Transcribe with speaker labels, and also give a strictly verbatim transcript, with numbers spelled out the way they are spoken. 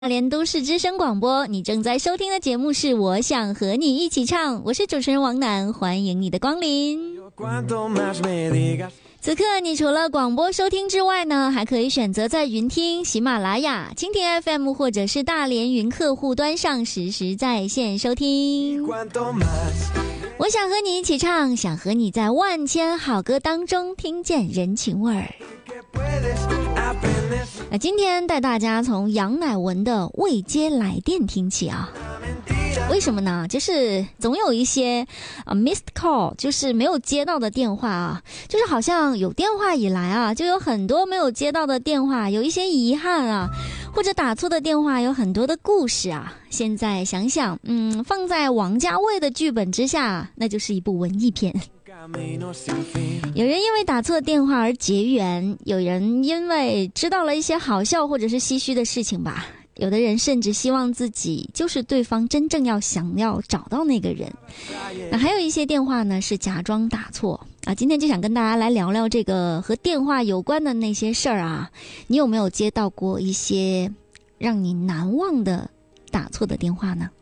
Speaker 1: 大连都市之声广播，你正在收听的节目是我想和你一起唱，我是主持人王楠，欢迎你的光临。此刻你除了广播收听之外呢，还可以选择在云听、喜马拉雅、蜻蜓 F M 或者是大连云客户端上实时在线收听。我想和你一起唱，想和你在万千好歌当中听见人情味儿。那今天带大家从杨乃文的未接来电听起啊。为什么呢？就是总有一些啊 missed call， 就是没有接到的电话啊，就是好像有电话以来啊，就有很多没有接到的电话，有一些遗憾啊，或者打错的电话，有很多的故事啊。现在想想，嗯，放在王家卫的剧本之下，那就是一部文艺片。有人因为打错电话而结缘，有人因为知道了一些好笑或者是唏嘘的事情吧，有的人甚至希望自己就是对方真正要想要找到那个人。那还有一些电话呢是假装打错啊。今天就想跟大家来聊聊这个和电话有关的那些事儿啊。你有没有接到过一些让你难忘的打错的电话呢？